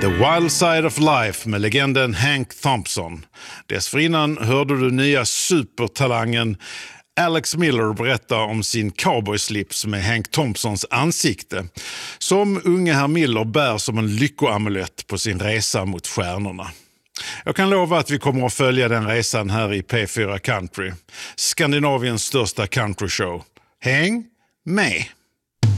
The Wild Side of Life med legenden Hank Thompson. Dessförinnan hörde du nya supertalangen Alex Miller berätta om sin cowboyslips med Hank Thompsons ansikte, som unge herr Miller bär som en lyckoamulett på sin resa mot stjärnorna. Jag kan lova att vi kommer att följa den resan här i P4 Country, Skandinaviens största countryshow. Häng med!